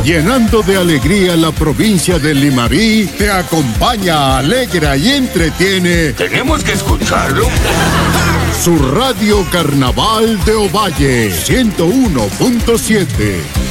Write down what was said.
llenando de alegría la provincia de Limarí, te acompaña, alegra y entretiene. Tenemos que escucharlo. Su radio Carnaval de Ovalle 101.7.